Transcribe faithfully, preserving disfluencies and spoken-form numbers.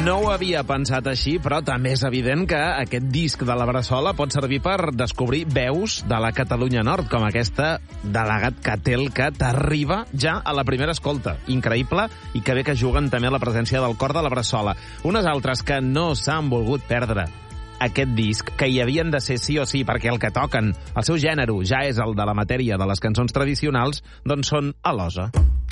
No ho havia pensat així, però també és evident que aquest disc de la Bressola pot servir per descobrir veus de la Catalunya Nord, com aquesta delegat Catel, que t'arriba ja a la primera escolta. Increïble, i que bé que juguen també a la presència del cor de la Bressola. Unes altres que no s'han volgut perdre aquest disc, que hi havien de ser sí o sí, perquè el que toquen, el seu gènere, ja és el de la matèria de les cançons tradicionals, doncs són a l'Osa.